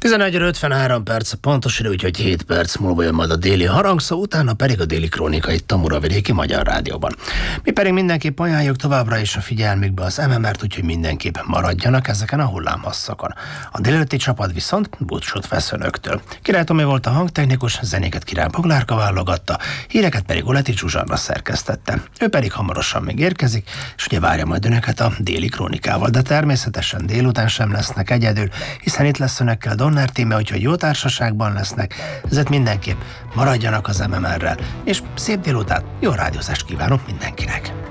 11:53 pontos idő, úgyhogy 7 perc múlva jön majd a déli harangszó, utána pedig a déli krónika itt a Muravidéki Magyar Rádióban. Mi pedig mindenképp ajánljuk továbbra is a figyelmükbe az MMR-t, úgyhogy mindenképp maradjanak ezeken a hullámhosszakon. A délelőtti csapat viszont búcsút vesz önöktől. Király Tomi volt a hangtechnikus, zenéket Király Boglárka válogatta, híreket pedig Oleti Zsuzsanna szerkesztette. Ő pedig hamarosan még érkezik, és ugye várja majd önöket a déli krónikával, de természetesen délután sem lesznek egyedül, hiszen itt lesz önökkel Donner Tíme, úgyhogy jó társaságban lesznek, ezért mindenképp maradjanak az MMR-rel, és szép délután, jó rádiózást kívánok mindenkinek!